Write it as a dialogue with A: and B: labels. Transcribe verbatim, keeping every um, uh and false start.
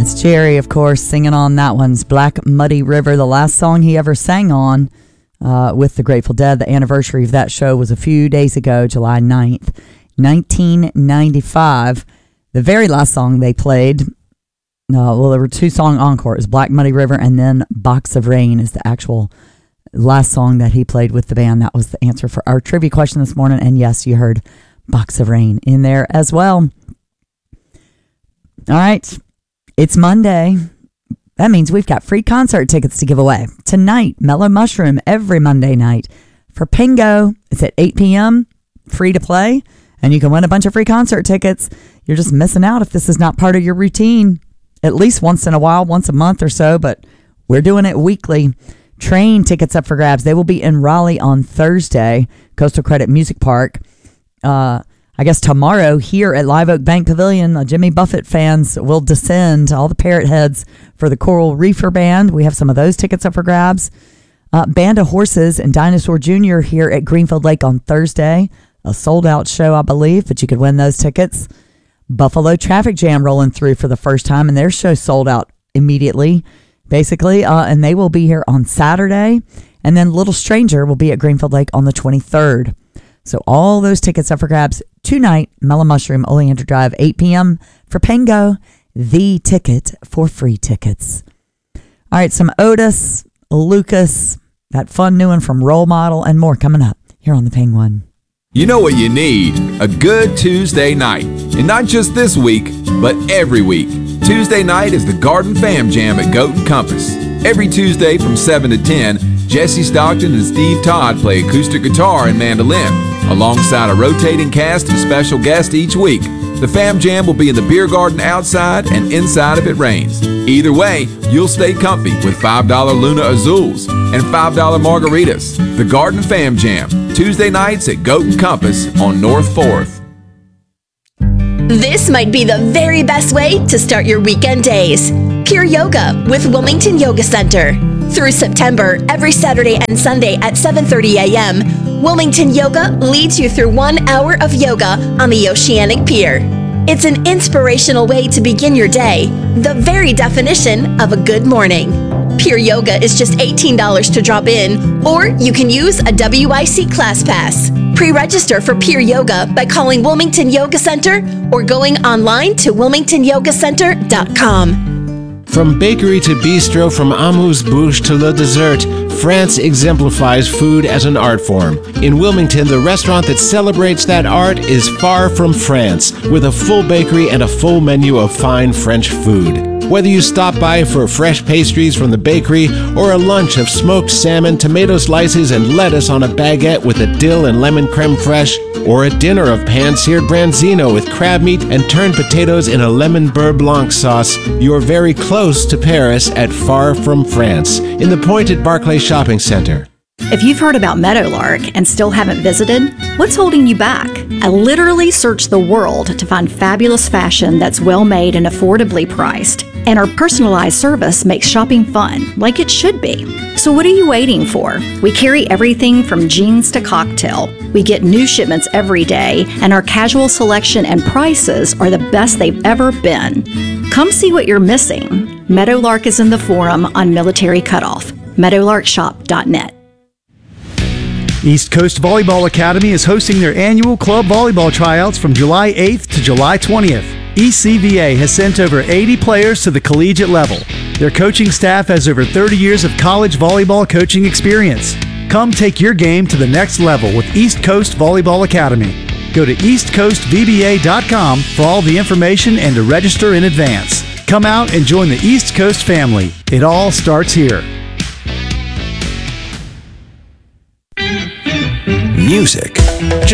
A: That's Jerry, of course, singing on that one's Black Muddy River, the last song he ever sang on uh, with the Grateful Dead. The anniversary of that show was a few days ago, July ninth, nineteen ninety-five. The very last song they played, uh, well, there were two song encores, Black Muddy River and then Box of Rain is the actual last song that he played with the band. That was the answer for our trivia question this morning. And yes, you heard Box of Rain in there as well. All right. It's Monday. That means we've got free concert tickets to give away. Tonight, Mellow Mushroom, every Monday night. For Pingo, it's at eight p.m., free to play, and you can win a bunch of free concert tickets. You're just missing out if this is not part of your routine. At least once in a while, once a month or so, but we're doing it weekly. Train tickets up for grabs. They will be in Raleigh on Thursday, Coastal Credit Music Park. Uh... I guess tomorrow here at Live Oak Bank Pavilion, the Jimmy Buffett fans will descend, all the Parrot Heads for the Coral Reefer Band. We have some of those tickets up for grabs. Uh, Band of Horses and Dinosaur Junior here at Greenfield Lake on Thursday. A sold-out show, I believe, but you could win those tickets. Buffalo Traffic Jam rolling through for the first time, and their show sold out immediately, basically. Uh, and they will be here on Saturday. And then Little Stranger will be at Greenfield Lake on the twenty-third. So all those tickets up for grabs tonight, Mellow Mushroom, Oleander Drive, eight p.m. for Pango, the ticket for free tickets. All right, some Otis, Lucas, that fun new one from Role Model, and more coming up here on the Penguin.
B: You know what you need? A good Tuesday night. And not just this week, but every week. Tuesday night is the Garden Fam Jam at Goat and Compass. Every Tuesday from seven to ten, Jesse Stockton and Steve Todd play acoustic guitar and mandolin, alongside a rotating cast of special guests each week. The Fam Jam will be in the beer garden outside and inside if it rains. Either way, you'll stay comfy with five dollar Luna Azules and five dollar margaritas. The Garden Fam Jam, Tuesday nights at Goat and Compass on North fourth.
C: This might be the very best way to start your weekend days. Pure Yoga with Wilmington Yoga Center. Through September, every Saturday and Sunday at seven thirty a.m., Wilmington Yoga leads you through one hour of yoga on the Oceanic Pier. It's an inspirational way to begin your day, the very definition of a good morning. Pure Yoga is just eighteen dollars to drop in, or you can use a W I C Class Pass. Pre-register for Pure Yoga by calling Wilmington Yoga Center or going online to wilmington yoga center dot com.
D: From bakery to bistro, from amuse-bouche to le dessert, France exemplifies food as an art form. In Wilmington, the restaurant that celebrates that art is Far From France, with a full bakery and a full menu of fine French food. Whether you stop by for fresh pastries from the bakery or a lunch of smoked salmon, tomato slices, and lettuce on a baguette with a dill and lemon creme fraiche, or a dinner of pan-seared branzino with crab meat and turned potatoes in a lemon beurre blanc sauce, you're very close to Paris at Far From France, in the Pointed Barclay Shopping Center.
E: If you've heard about Meadowlark and still haven't visited, what's holding you back? I literally searched the world to find fabulous fashion that's well made and affordably priced. And our personalized service makes shopping fun, like it should be. So what are you waiting for? We carry everything from jeans to cocktail. We get new shipments every day, and our casual selection and prices are the best they've ever been. Come see what you're missing. Meadowlark is in the Forum on Military Cutoff. meadowlark shop dot net.
F: East Coast Volleyball Academy is hosting their annual club volleyball tryouts from July eighth to July twentieth. E C V A has sent over eighty players to the collegiate level. Their coaching staff has over thirty years of college volleyball coaching experience. Come take your game to the next level with East Coast Volleyball Academy. Go to east coast v b a dot com for all the information and to register in advance. Come out and join the East Coast family. It all starts here.
G: Music